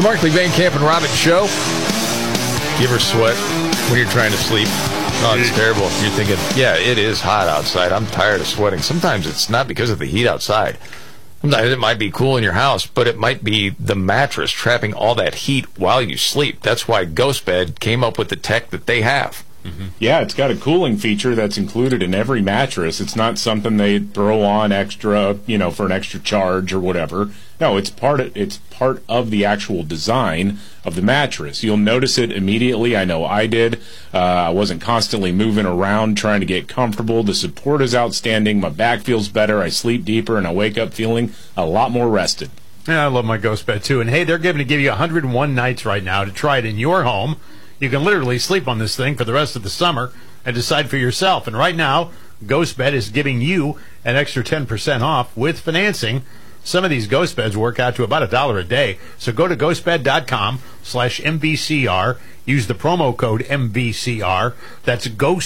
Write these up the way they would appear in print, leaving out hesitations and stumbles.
The Markley, Van Camp, and Robbins Show. You ever sweat when you're trying to sleep? Oh, it's terrible. You're thinking, yeah, it is hot outside. I'm tired of sweating. Sometimes it's not because of the heat outside. Sometimes it might be cool in your house, but it might be the mattress trapping all that heat while you sleep. That's why GhostBed came up with the tech that they have. Mm-hmm. Yeah, it's got a cooling feature that's included in every mattress. It's not something they throw on extra, for an extra charge or whatever. No, it's part of the actual design of the mattress. You'll notice it immediately. I know I did. I wasn't constantly moving around trying to get comfortable. The support is outstanding. My back feels better. I sleep deeper, and I wake up feeling a lot more rested. Yeah, I love my GhostBed too. And hey, they're going to give you 101 nights right now to try it in your home. You can literally sleep on this thing for the rest of the summer and decide for yourself. And right now, GhostBed is giving you an extra 10% off with financing. Some of these GhostBeds work out to about $1 a day. So go to ghostbed.com/MVCR. Use the promo code MVCR. That's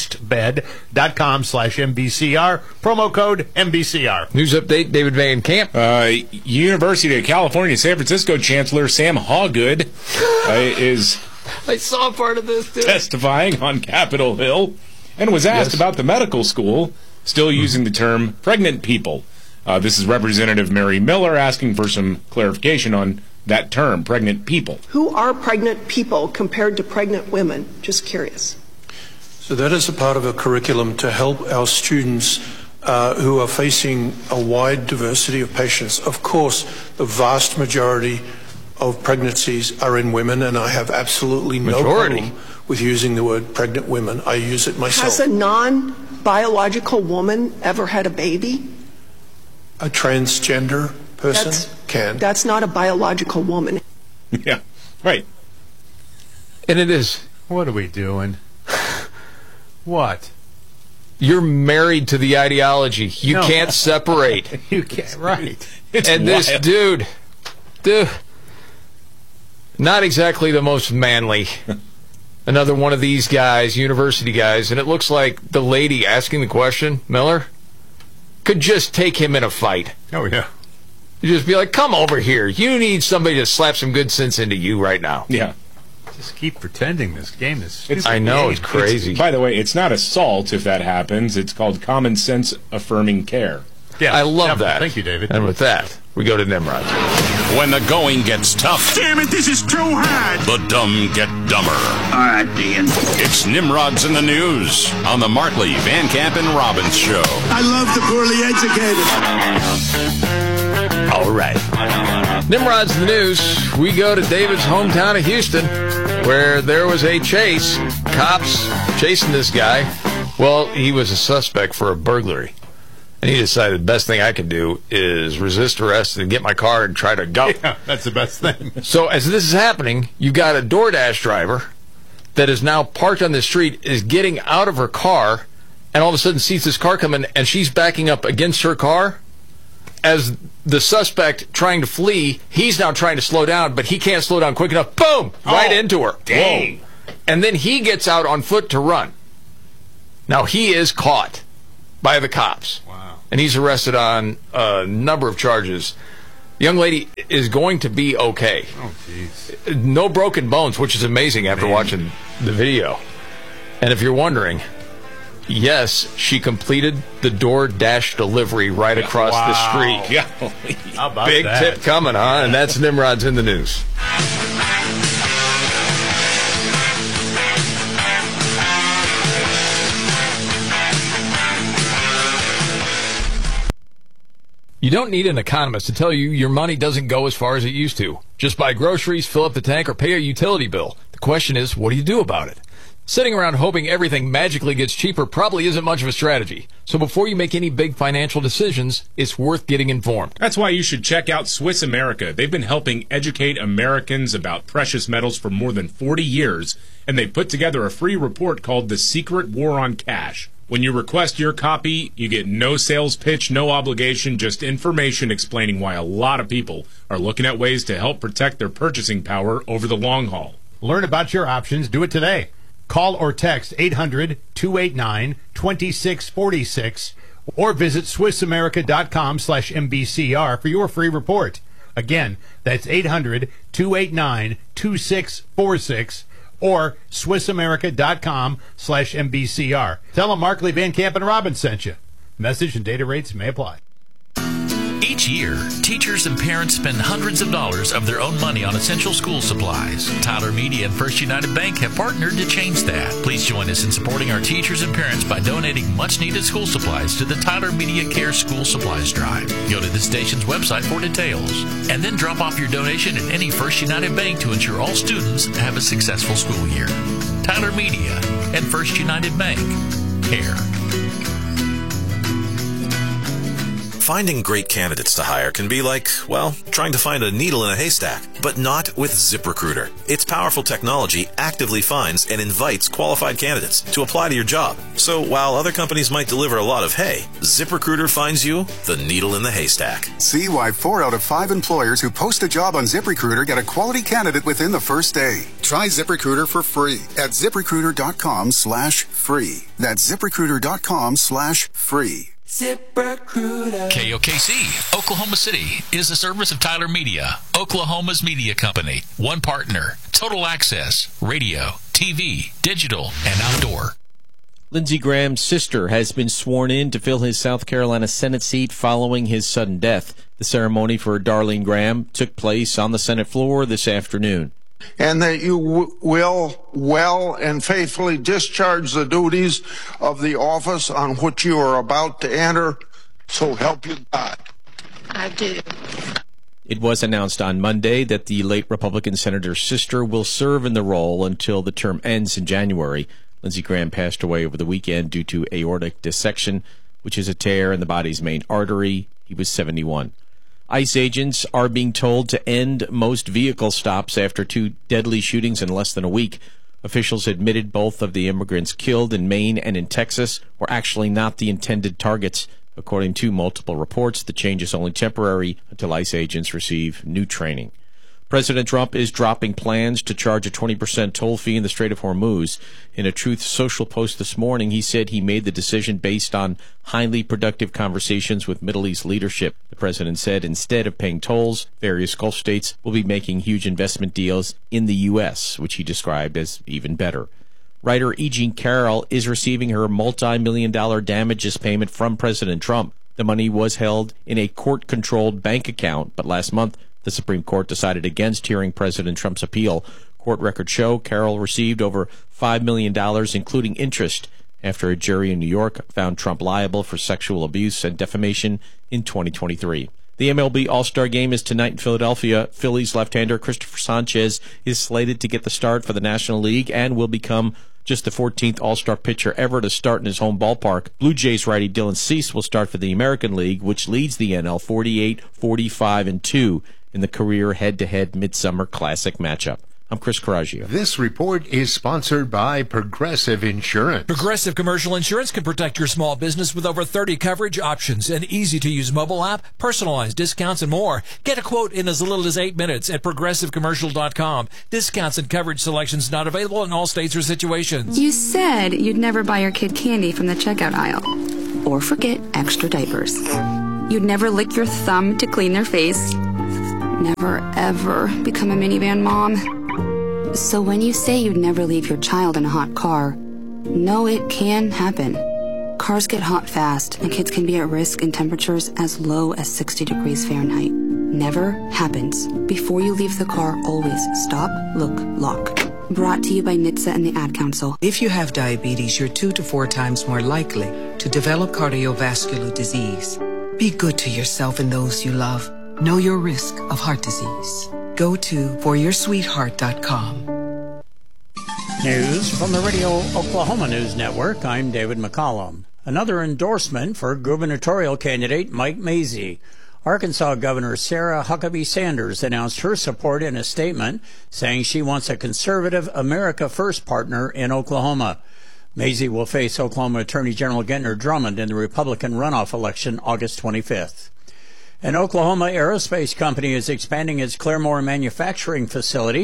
ghostbed.com/MVCR. Promo code MVCR. News update, David Van Camp. University of California, San Francisco Chancellor Sam Hawgood is... I saw part of this, too. Testifying on Capitol Hill and was asked about the medical school still using the term pregnant people. This is Representative Mary Miller asking for some clarification on that term, pregnant people. Who are pregnant people compared to pregnant women? Just curious. So that is a part of a curriculum to help our students who are facing a wide diversity of patients. Of course, the vast majority of pregnancies are in women, and I have absolutely no problem with using the word pregnant women. I use it myself. Has a non-biological woman ever had a baby? A transgender person can. That's not a biological woman. Yeah, right. And it is. What are we doing? What? You're married to the ideology. You can't separate. You can't, right. It's and wild. This dude, not exactly the most manly. Another one of these guys, university guys, and it looks like the lady asking the question, Miller, could just take him in a fight. Oh, yeah. You just be like, come over here. You need somebody to slap some good sense into you right now. Yeah. Just keep pretending this game is stupid. I know, it's crazy. By the way, it's not assault if that happens. It's called common sense affirming care. Yeah, I love that. Thank you, David. And with that, we go to Nimrod. When the going gets tough. Damn it, this is too hard. The dumb get dumber. All right, Dean. It's Nimrod's in the News on the Markley, Van Camp, and Robbins Show. I love the poorly educated. All right. Nimrod's in the News. We go to David's hometown of Houston, where there was a chase. Cops chasing this guy. Well, he was a suspect for a burglary. And he decided the best thing I can do is resist arrest and get my car and try to go. Yeah, that's the best thing. So as this is happening, you've got a DoorDash driver that is now parked on the street, is getting out of her car, and all of a sudden sees this car coming, and she's backing up against her car. As the suspect trying to flee, he's now trying to slow down, but he can't slow down quick enough. Boom! Right into her. Dang. Whoa. And then he gets out on foot to run. Now he is caught by the cops. Wow. And he's arrested on a number of charges. The young lady is going to be okay. Oh, jeez. No broken bones, which is amazing after watching the video. And if you're wondering, yes, she completed the DoorDash delivery right across the street. Yeah. How about Big that? tip coming, huh? And that's Nimrod's in the News. You don't need an economist to tell you your money doesn't go as far as it used to. Just buy groceries, fill up the tank, or pay a utility bill. The question is, what do you do about it? Sitting around hoping everything magically gets cheaper probably isn't much of a strategy. So before you make any big financial decisions, it's worth getting informed. That's why you should check out Swiss America. They've been helping educate Americans about precious metals for more than 40 years, and they've put together a free report called The Secret War on Cash. When you request your copy, you get no sales pitch, no obligation, just information explaining why a lot of people are looking at ways to help protect their purchasing power over the long haul. Learn about your options. Do it today. Call or text 800-289-2646 or visit SwissAmerica.com/MBCR for your free report. Again, that's 800-289-2646 or SwissAmerica.com/MBCR. Tell them Markley, Van Camp, and Robbins sent you. Message and data rates may apply. Each year, teachers and parents spend hundreds of dollars of their own money on essential school supplies. Tyler Media and First United Bank have partnered to change that. Please join us in supporting our teachers and parents by donating much-needed school supplies to the Tyler Media Care School Supplies Drive. Go to the station's website for details, and then drop off your donation at any First United Bank to ensure all students have a successful school year. Tyler Media and First United Bank. Care. Finding great candidates to hire can be like, well, trying to find a needle in a haystack, but not with ZipRecruiter. Its powerful technology actively finds and invites qualified candidates to apply to your job. So while other companies might deliver a lot of hay, ZipRecruiter finds you the needle in the haystack. See why 4 out of 5 employers who post a job on ZipRecruiter get a quality candidate within the first day. Try ZipRecruiter for free at ZipRecruiter.com/free. That's ZipRecruiter.com/free. ZipRecruiter. KOKC, Oklahoma City, is a service of Tyler Media, Oklahoma's media company. One partner, total access, radio, TV, digital, and outdoor. Lindsey Graham's sister has been sworn in to fill his South Carolina Senate seat following his sudden death. The ceremony for Darlene Graham took place on the Senate floor this afternoon. And that you will well and faithfully discharge the duties of the office on which you are about to enter. So help you God. I do. It was announced on Monday that the late Republican senator's sister will serve in the role until the term ends in January. Lindsey Graham passed away over the weekend due to aortic dissection, which is a tear in the body's main artery. He was 71. ICE agents are being told to end most vehicle stops after 2 deadly shootings in less than a week. Officials admitted both of the immigrants killed in Maine and in Texas were actually not the intended targets. According to multiple reports, the change is only temporary until ICE agents receive new training. President Trump is dropping plans to charge a 20% toll fee in the Strait of Hormuz. In a Truth Social post this morning, he said he made the decision based on highly productive conversations with Middle East leadership. The president said instead of paying tolls, various Gulf states will be making huge investment deals in the U.S., which he described as even better. Writer E. Jean Carroll is receiving her multi-million-dollar damages payment from President Trump. The money was held in a court-controlled bank account, but last month, the Supreme Court decided against hearing President Trump's appeal. Court records show Carroll received over $5 million, including interest, after a jury in New York found Trump liable for sexual abuse and defamation in 2023. The MLB All-Star Game is tonight in Philadelphia. Phillies left-hander Christopher Sanchez is slated to get the start for the National League and will become just the 14th All-Star pitcher ever to start in his home ballpark. Blue Jays righty Dylan Cease will start for the American League, which leads the NL 48-45-2 in the career head-to-head Midsummer Classic matchup. I'm Chris Coraggio. This report is sponsored by Progressive Insurance. Progressive Commercial Insurance can protect your small business with over 30 coverage options, an easy-to-use mobile app, personalized discounts, and more. Get a quote in as little as 8 minutes at ProgressiveCommercial.com. Discounts and coverage selections not available in all states or situations. You said you'd never buy your kid candy from the checkout aisle. Or forget extra diapers. You'd never lick your thumb to clean their face. Never, ever become a minivan mom. So when you say you'd never leave your child in a hot car, know it can happen. Cars get hot fast, and kids can be at risk in temperatures as low as 60 degrees Fahrenheit. Never happens. Before you leave the car, always stop, look, lock. Brought to you by NHTSA and the Ad Council. If you have diabetes, you're 2 to 4 times more likely to develop cardiovascular disease. Be good to yourself and those you love. Know your risk of heart disease. Go to foryoursweetheart.com. News from the Radio Oklahoma News Network. I'm David McCollum. Another endorsement for gubernatorial candidate Mike Mazzei. Arkansas Governor Sarah Huckabee Sanders announced her support in a statement, saying she wants a conservative America First partner in Oklahoma. Mazzei will face Oklahoma Attorney General Gentner Drummond in the Republican runoff election August 25th. An Oklahoma aerospace company is expanding its Claremore manufacturing facility.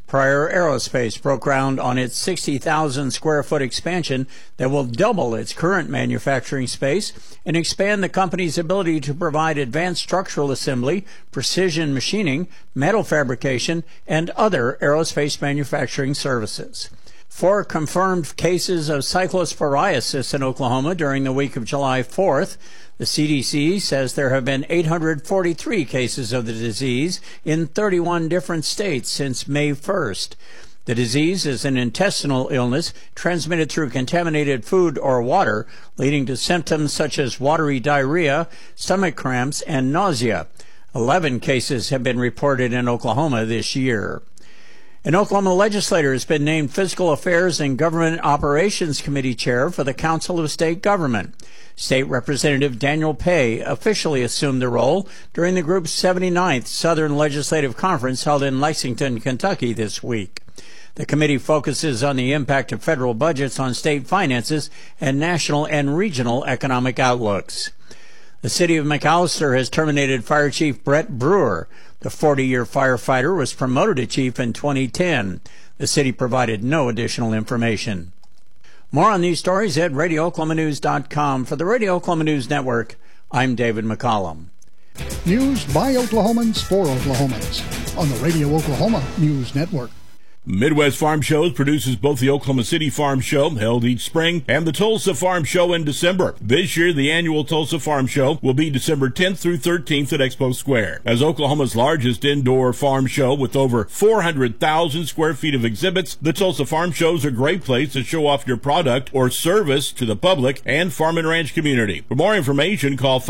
Pryor Aerospace broke ground on its 60,000 square foot expansion that will double its current manufacturing space and expand the company's ability to provide advanced structural assembly, precision machining, metal fabrication, and other aerospace manufacturing services. 4 confirmed cases of cyclosporiasis in Oklahoma during the week of July 4th. The CDC says there have been 843 cases of the disease in 31 different states since May 1st. The disease is an intestinal illness transmitted through contaminated food or water, leading to symptoms such as watery diarrhea, stomach cramps, and nausea. 11 cases have been reported in Oklahoma this year. An Oklahoma legislator has been named Fiscal Affairs and Government Operations Committee Chair for the Council of State Government. State Representative Daniel Pay officially assumed the role during the group's 79th Southern Legislative Conference held in Lexington, Kentucky this week. The committee focuses on the impact of federal budgets on state finances and national and regional economic outlooks. The city of McAllister has terminated Fire Chief Brett Brewer. The 40-year firefighter was promoted to chief in 2010. The city provided no additional information. More on these stories at RadioOklahomaNews.com. For the Radio Oklahoma News Network, I'm David McCollum. News by Oklahomans for Oklahomans on the Radio Oklahoma News Network. Midwest Farm Shows produces both the Oklahoma City Farm Show, held each spring, and the Tulsa Farm Show in December. This year, the annual Tulsa Farm Show will be December 10th through 13th at Expo Square. As Oklahoma's largest indoor farm show with over 400,000 square feet of exhibits, the Tulsa Farm Show is a great place to show off your product or service to the public and farm and ranch community. For more information, call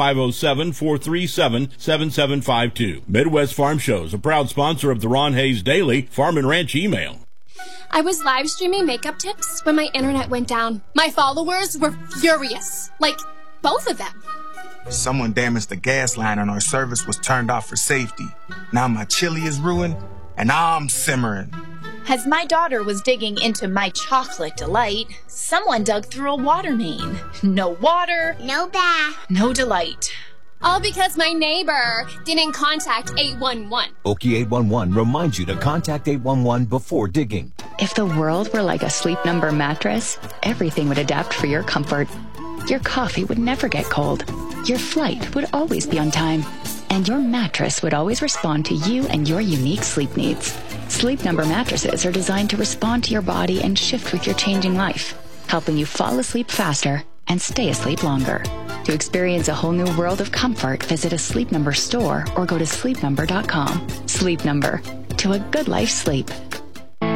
507-437-7752. Midwest Farm Shows, a proud sponsor of the Ron Hayes Daily Farm and Ranch email. I was live streaming makeup tips when my internet went down. My followers were furious. Like, both of them. Someone damaged the gas line and our service was turned off for safety. Now my chili is ruined and I'm simmering. As my daughter was digging into my chocolate delight, someone dug through a water main. No water, no bath, no delight. All because my neighbor didn't contact 811. Okie 811 reminds you to contact 811 before digging. If the world were like a Sleep Number mattress, everything would adapt for your comfort. Your coffee would never get cold. Your flight would always be on time. And your mattress would always respond to you and your unique sleep needs. Sleep Number mattresses are designed to respond to your body and shift with your changing life, helping you fall asleep faster and stay asleep longer. To experience a whole new world of comfort, visit a Sleep Number store or go to sleepnumber.com. Sleep Number. To a good life sleep.